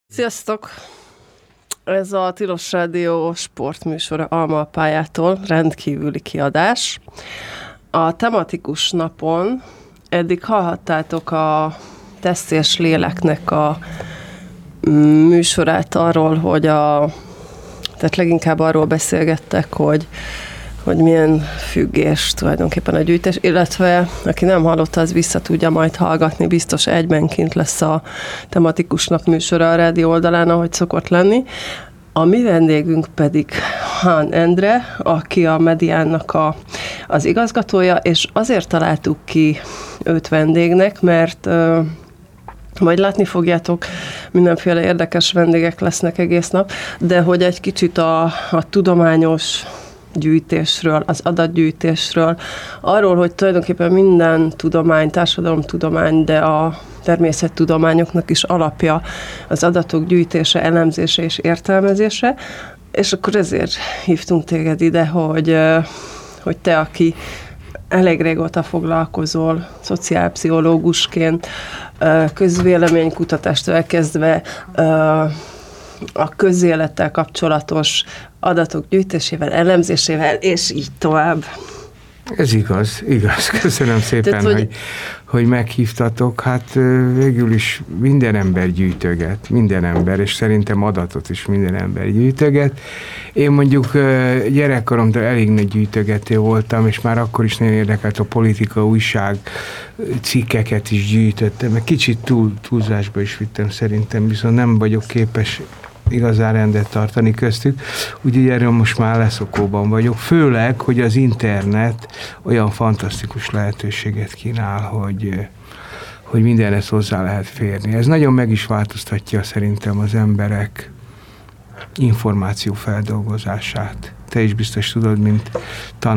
Sziasztok! Ez a Tilos Rádió sportműsora Alma-Apájától, rendkívüli kiadás. A tematikus napon eddig hallhattátok a Teszt és Léleknek a műsorát arról, hogy tehát leginkább arról beszélgettek, hogy milyen függés tulajdonképpen a gyűjtés, illetve aki nem hallotta, az vissza tudja majd hallgatni, biztos egybenként lesz a tematikus nap műsora a rádió oldalán, ahogy szokott lenni. A mi vendégünk pedig Hán Endre, aki a Mediánnak az igazgatója, és azért találtuk ki őt vendégnek, mert majd látni fogjátok, mindenféle érdekes vendégek lesznek egész nap, de hogy egy kicsit a tudományos gyűjtésről, az adatgyűjtésről, arról, hogy tulajdonképpen minden tudomány, társadalomtudomány, de a természettudományoknak is alapja az adatok gyűjtése, elemzése és értelmezése, és akkor ezért hívtunk téged ide, hogy te, aki elég régóta foglalkozol szociálpszichológusként, közvéleménykutatástól elkezdve a közélettel kapcsolatos adatok gyűjtésével, elemzésével, és így tovább. Ez igaz. Köszönöm szépen, tehát, hogy meghívtatok. Hát végül is minden ember gyűjtöget, minden ember, és szerintem adatot is minden ember gyűjtöget. Én mondjuk gyerekkoromtól elég nagy gyűjtögető voltam, és már akkor is nagyon érdekelt a politika, újság, cikkeket is gyűjtöttem, meg kicsit túlzásba is vittem szerintem, viszont nem vagyok képes igazán rendet tartani köztük, úgyhogy erről most már leszokóban vagyok. Főleg, hogy az internet olyan fantasztikus lehetőséget kínál, hogy mindenhez hozzá lehet férni. Ez nagyon meg is változtatja szerintem az emberek információfeldolgozását. Te is biztos tudod, mint tanár,